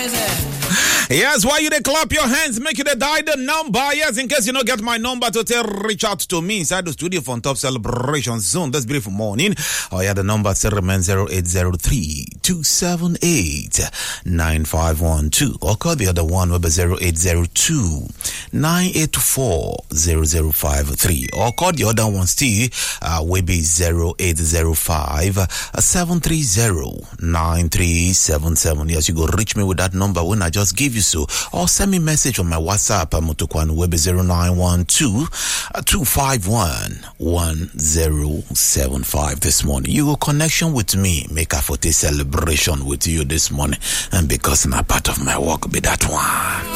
Yes, why you they clap your hands, make it a dial the number. Yes, in case you don't get my number to tell, reach out to me inside the studio for Top Celebration Zone this beautiful morning. Oh yeah, the number still remains 0803-278-9512. Or call the other one, will be 0802-984-0053. Or call the other one still, will be 0805-730-9377. Yes, you go reach me with that number when I just give you so, or send me a message on my WhatsApp. Motokwan will be 0912-251-1075 this morning. You go connection with me, make a 40 celebration with you this morning, and because not part of my work be that one.